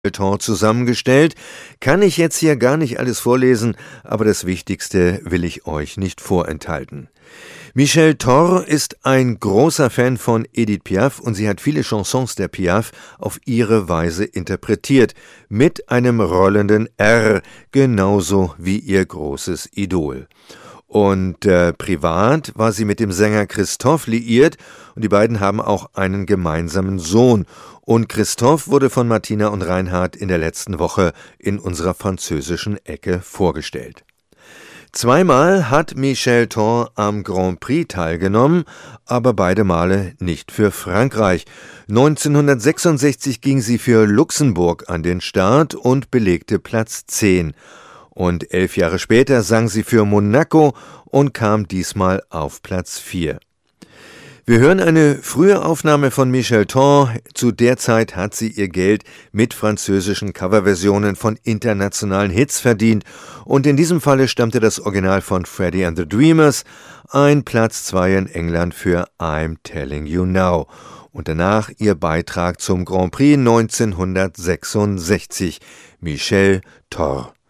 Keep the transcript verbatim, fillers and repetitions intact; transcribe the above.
Tor zusammengestellt. Kann ich jetzt hier gar nicht alles vorlesen, aber das Wichtigste will ich euch nicht vorenthalten. Michel Thorr ist ein großer Fan von Edith Piaf und sie hat viele Chansons der Piaf auf ihre Weise interpretiert, mit einem rollenden R, genauso wie ihr großes Idol. Und äh, privat war sie mit dem Sänger Christophe liiert und die beiden haben auch einen gemeinsamen Sohn. Und Christophe wurde von Martina und Reinhard in der letzten Woche in unserer französischen Ecke vorgestellt. Zweimal hat Michel Thorr am Grand Prix teilgenommen, aber beide Male nicht für Frankreich. neunzehnhundertsechsundsechzig ging sie für Luxemburg an den Start und belegte Platz zehn. Und elf Jahre später sang sie für Monaco und kam diesmal auf Platz vier. Wir hören eine frühe Aufnahme von Michel Thorr. Zu der Zeit hat sie ihr Geld mit französischen Coverversionen von internationalen Hits verdient. Und in diesem Falle stammte das Original von Freddie and the Dreamers, ein Platz zwei in England für I'm Telling You Now. Und danach ihr Beitrag zum Grand Prix neunzehnhundertsechsundsechzig, Michel Thorr.